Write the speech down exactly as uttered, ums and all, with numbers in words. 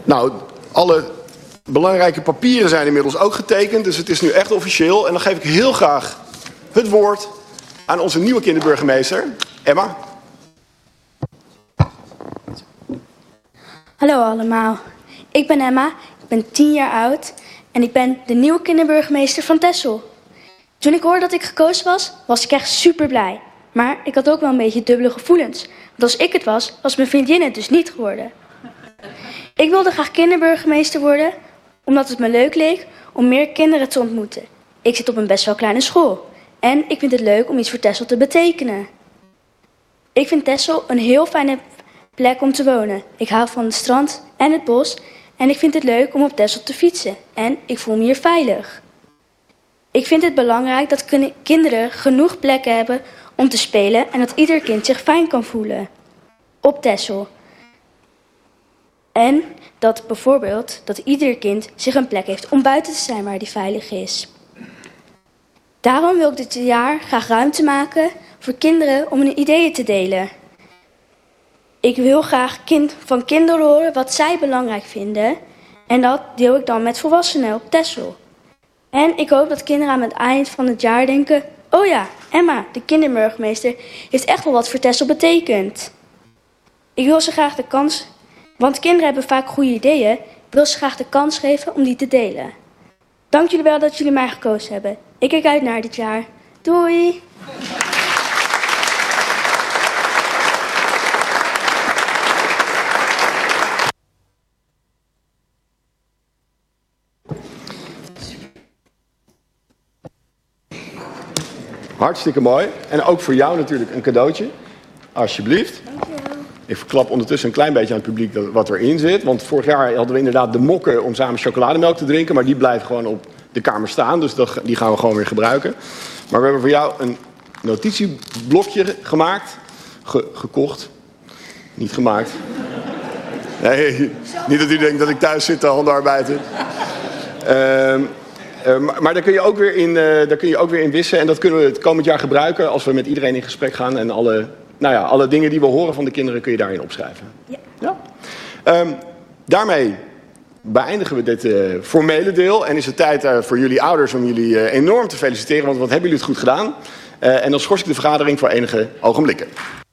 Nou, alle belangrijke papieren zijn inmiddels ook getekend, dus het is nu echt officieel. En dan geef ik heel graag het woord aan onze nieuwe kinderburgemeester, Emma. Hallo allemaal, ik ben Emma, ik ben tien jaar oud en ik ben de nieuwe kinderburgemeester van Texel. Toen ik hoorde dat ik gekozen was, was ik echt super blij. Maar ik had ook wel een beetje dubbele gevoelens. Want als ik het was, was mijn vriendin het dus niet geworden. Ik wilde graag kinderburgemeester worden, omdat het me leuk leek om meer kinderen te ontmoeten. Ik zit op een best wel kleine school en ik vind het leuk om iets voor Texel te betekenen. Ik vind Texel een heel fijne plek om te wonen. Ik hou van het strand en het bos en ik vind het leuk om op Texel te fietsen. En ik voel me hier veilig. Ik vind het belangrijk dat kinderen genoeg plekken hebben om te spelen en dat ieder kind zich fijn kan voelen op Texel. En dat bijvoorbeeld dat ieder kind zich een plek heeft om buiten te zijn waar die veilig is. Daarom wil ik dit jaar graag ruimte maken voor kinderen om hun ideeën te delen. Ik wil graag kind, van kinderen horen wat zij belangrijk vinden en dat deel ik dan met volwassenen op Texel. En ik hoop dat kinderen aan het eind van het jaar denken, oh ja, Emma, de kinderburgemeester, heeft echt wel wat voor Texel betekend. Ik wil ze graag de kans, want kinderen hebben vaak goede ideeën, ik wil ze graag de kans geven om die te delen. Dank jullie wel dat jullie mij gekozen hebben. Ik kijk uit naar dit jaar. Doei! Hartstikke mooi. En ook voor jou natuurlijk een cadeautje. Alsjeblieft. Dankjewel. Ik verklap ondertussen een klein beetje aan het publiek wat erin zit. Want vorig jaar hadden we inderdaad de mokken om samen chocolademelk te drinken. Maar die blijven gewoon op de kamer staan. Dus dat, die gaan we gewoon weer gebruiken. Maar we hebben voor jou een notitieblokje gemaakt. Ge, gekocht. Niet gemaakt. Nee, niet dat u denkt dat ik thuis zit te handarbeiden. Ehm... Uh, maar maar daar, kun je ook weer in, uh, daar kun je ook weer in wissen. En dat kunnen we het komend jaar gebruiken als we met iedereen in gesprek gaan. En alle, nou ja, alle dingen die we horen van de kinderen kun je daarin opschrijven. Ja. Ja? Um, daarmee beëindigen we dit uh, formele deel. En is het tijd uh, voor jullie ouders om jullie uh, enorm te feliciteren. Want wat hebben jullie het goed gedaan. Uh, en dan schors ik de vergadering voor enige ogenblikken.